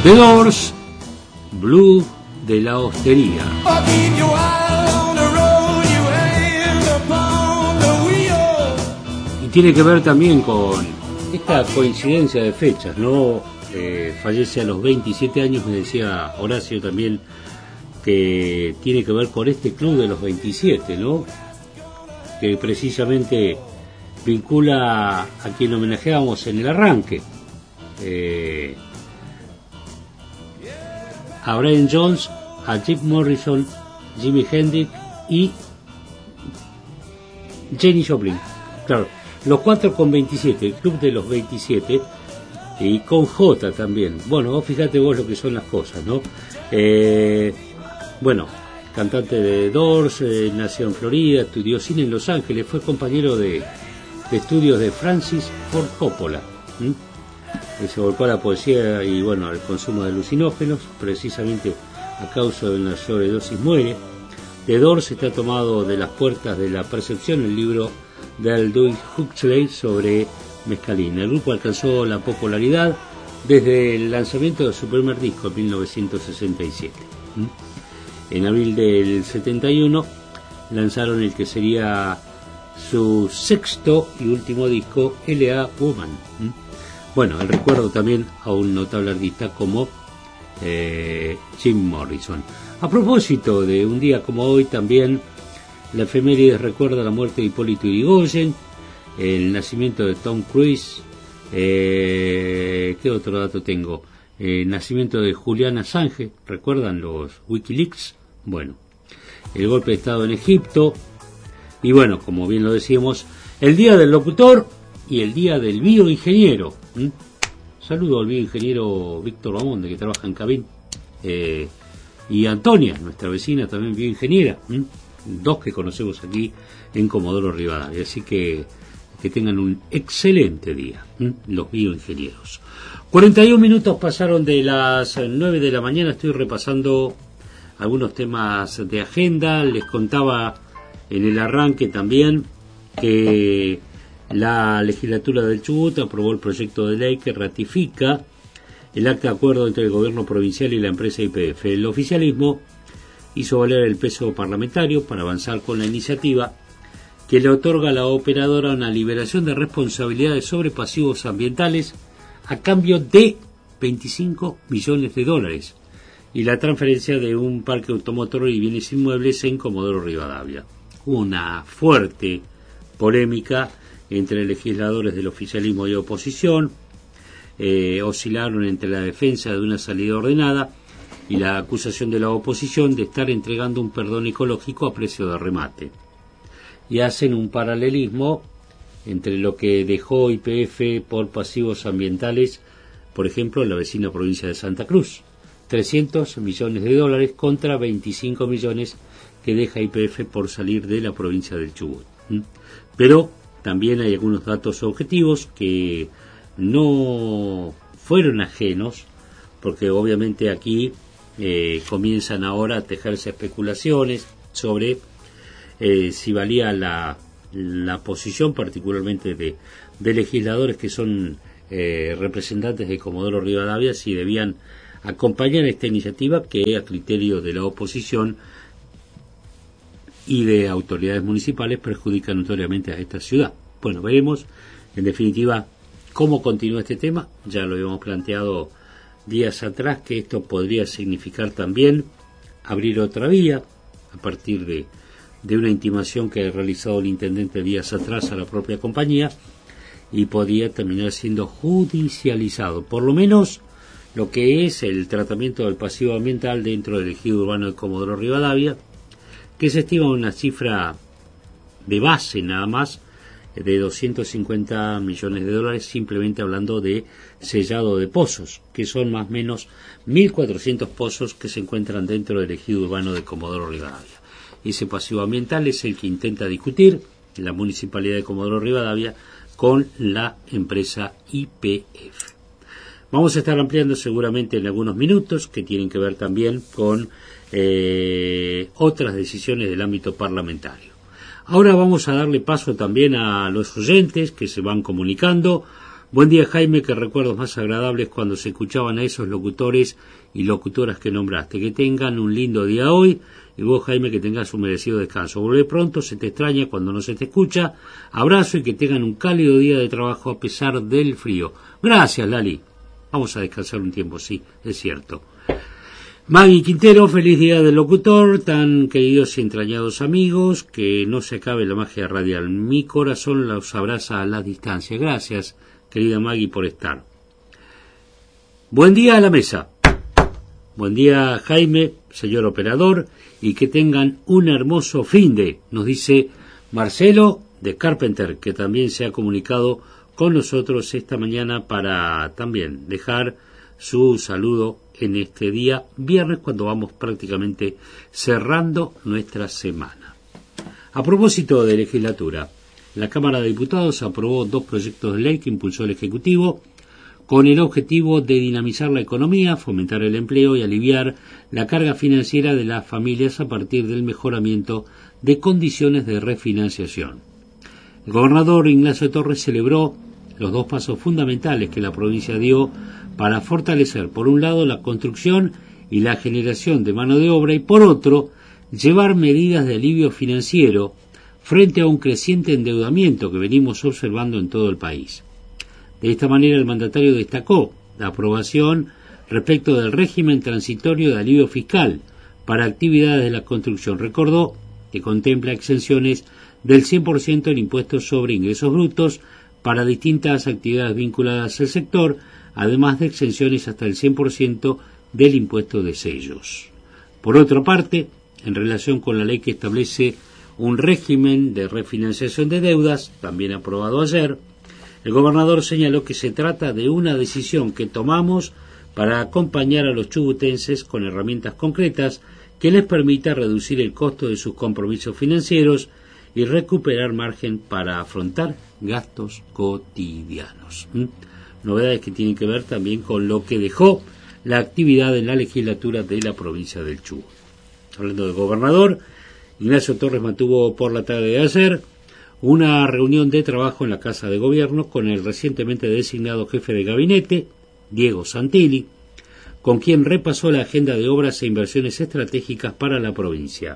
The Doors, Blue de la Hostería. Y tiene que ver también con esta coincidencia de fechas, ¿no? Fallece a los 27 años, me decía Horacio también, que tiene que ver con este club de los 27, ¿no? Que precisamente vincula a quien homenajeábamos en el arranque, a Brian Jones, a Jim Morrison, Jimi Hendrix y Janis Joplin. Claro, los cuatro con 27, el club de los 27, y con J también. Bueno, vos fíjate vos lo que son las cosas, ¿no? Bueno, cantante de Doors, nació en Florida, estudió cine en Los Ángeles, fue compañero de estudios de Francis Ford Coppola. Se volcó a la poesía y bueno, al consumo de alucinógenos, precisamente a causa de una sobredosis muere. The Doors está tomado de Las puertas de la percepción, el libro de Aldous Huxley sobre mescalina. El grupo alcanzó la popularidad desde el lanzamiento de su primer disco en 1967. En abril del 71 lanzaron el que sería su sexto y último disco, L.A. Woman. Bueno, el recuerdo también a un notable artista como Jim Morrison. A propósito de un día como hoy, también la efeméride recuerda la muerte de Hipólito Yrigoyen, el nacimiento de Tom Cruise, ¿qué otro dato tengo? Nacimiento de Julian Assange, ¿recuerdan los Wikileaks? Bueno, el golpe de Estado en Egipto, y bueno, como bien lo decíamos, el día del locutor y el día del bioingeniero. Saludo al bioingeniero Víctor Bamonde, que trabaja en Cabin, y Antonia, nuestra vecina, también bioingeniera, dos que conocemos aquí en Comodoro Rivadavia. Así que tengan un excelente día, los bioingenieros. 41 minutos pasaron de las 9 de la mañana. Estoy repasando algunos temas de agenda. Les contaba en el arranque también que la legislatura del Chubut aprobó el proyecto de ley que ratifica el acta de acuerdo entre el gobierno provincial y la empresa YPF. El oficialismo hizo valer el peso parlamentario para avanzar con la iniciativa que le otorga a la operadora una liberación de responsabilidades sobre pasivos ambientales a cambio de 25 millones de dólares y la transferencia de un parque automotor y bienes inmuebles en Comodoro Rivadavia. Hubo una fuerte polémica entre legisladores del oficialismo y oposición, oscilaron entre la defensa de una salida ordenada y la acusación de la oposición de estar entregando un perdón ecológico a precio de remate. Y hacen un paralelismo entre lo que dejó YPF por pasivos ambientales, por ejemplo, en la vecina provincia de Santa Cruz, 300 millones de dólares contra 25 millones que deja YPF por salir de la provincia del Chubut. Pero también hay algunos datos objetivos que no fueron ajenos, porque obviamente aquí comienzan ahora a tejerse especulaciones sobre si valía la posición particularmente de legisladores que son representantes de Comodoro Rivadavia, si debían acompañar esta iniciativa que a criterio de la oposición y de autoridades municipales perjudica notoriamente a esta ciudad. Bueno, veremos en definitiva cómo continúa este tema. Ya lo habíamos planteado días atrás, que esto podría significar también abrir otra vía a partir de una intimación que ha realizado el intendente días atrás a la propia compañía, y podría terminar siendo judicializado, por lo menos lo que es el tratamiento del pasivo ambiental dentro del ejido urbano de Comodoro Rivadavia, que se estima una cifra de base nada más de 250 millones de dólares, simplemente hablando de sellado de pozos, que son más o menos 1.400 pozos que se encuentran dentro del ejido urbano de Comodoro Rivadavia. Ese pasivo ambiental es el que intenta discutir la Municipalidad de Comodoro Rivadavia con la empresa YPF. Vamos a estar ampliando seguramente en algunos minutos, que tienen que ver también con otras decisiones del ámbito parlamentario. Ahora vamos a darle paso también a los oyentes que se van comunicando Buen día, Jaime, que recuerdos más agradables cuando se escuchaban a esos locutores y locutoras que nombraste. Que tengan un lindo día hoy, y vos, Jaime, que tengas un merecido descanso. Volvé pronto, se te extraña cuando no se te escucha. Abrazo y que tengan un cálido día de trabajo a pesar del frío. Gracias, Lali. Vamos a descansar un tiempo, sí, es cierto. Maggie Quintero, feliz día del locutor, tan queridos y entrañados amigos, que no se acabe la magia radial. Mi corazón los abraza a la distancia. Gracias, querida Maggie, por estar. Buen día a la mesa. Buen día, Jaime, señor operador, y que tengan un hermoso finde, nos dice Marcelo de Carpenter, que también se ha comunicado con nosotros esta mañana para también dejar su saludo en este día viernes, cuando vamos prácticamente cerrando nuestra semana. A propósito de legislatura, la Cámara de Diputados aprobó 2 proyectos de ley que impulsó el Ejecutivo con el objetivo de dinamizar la economía, fomentar el empleo y aliviar la carga financiera de las familias a partir del mejoramiento de condiciones de refinanciación. El gobernador Ignacio Torres celebró los 2 pasos fundamentales que la provincia dio para fortalecer, por un lado, la construcción y la generación de mano de obra y, por otro, llevar medidas de alivio financiero frente a un creciente endeudamiento que venimos observando en todo el país. De esta manera, el mandatario destacó la aprobación respecto del régimen transitorio de alivio fiscal para actividades de la construcción. Recordó que contempla exenciones del 100% en impuestos sobre ingresos brutos para distintas actividades vinculadas al sector, además de exenciones hasta el 100% del impuesto de sellos. Por otra parte, en relación con la ley que establece un régimen de refinanciación de deudas, también aprobado ayer, el gobernador señaló que se trata de una decisión que tomamos para acompañar a los chubutenses con herramientas concretas que les permita reducir el costo de sus compromisos financieros y recuperar margen para afrontar gastos cotidianos. Novedades que tienen que ver también con lo que dejó la actividad en la legislatura de la provincia del Chubut. Hablando del gobernador, Ignacio Torres mantuvo por la tarde de ayer una reunión de trabajo en la Casa de Gobierno con el recientemente designado jefe de gabinete, Diego Santilli, con quien repasó la agenda de obras e inversiones estratégicas para la provincia.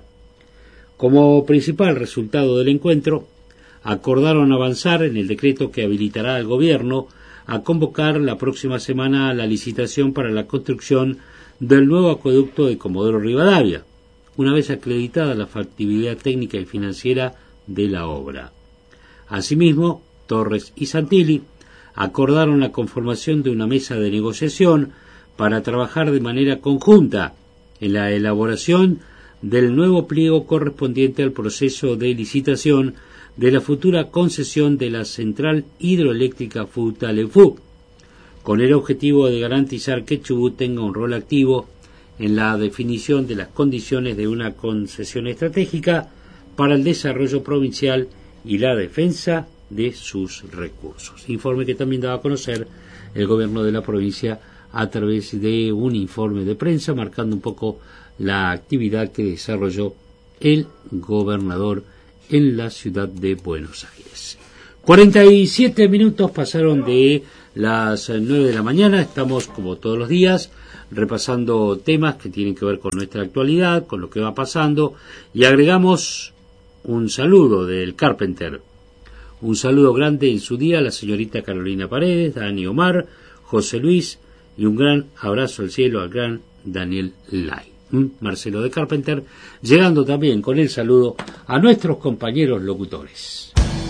Como principal resultado del encuentro, acordaron avanzar en el decreto que habilitará al Gobierno a convocar la próxima semana la licitación para la construcción del nuevo acueducto de Comodoro Rivadavia, una vez acreditada la factibilidad técnica y financiera de la obra. Asimismo, Torres y Santilli acordaron la conformación de una mesa de negociación para trabajar de manera conjunta en la elaboración del nuevo pliego correspondiente al proceso de licitación de la futura concesión de la central hidroeléctrica Futaleufú, con el objetivo de garantizar que Chubut tenga un rol activo en la definición de las condiciones de una concesión estratégica para el desarrollo provincial y la defensa de sus recursos. Informe que también daba a conocer el gobierno de la provincia a través de un informe de prensa marcando un poco la actividad que desarrolló el gobernador en la ciudad de Buenos Aires. 47 minutos pasaron de las 9 de la mañana. Estamos, como todos los días, repasando temas que tienen que ver con nuestra actualidad, con lo que va pasando, y agregamos un saludo del Carpenter. Un saludo grande en su día a la señorita Carolina Paredes, Dani Omar, José Luis, y un gran abrazo al cielo al gran Daniel Lai. Marcelo de Carpenter, llegando también con el saludo a nuestros compañeros locutores.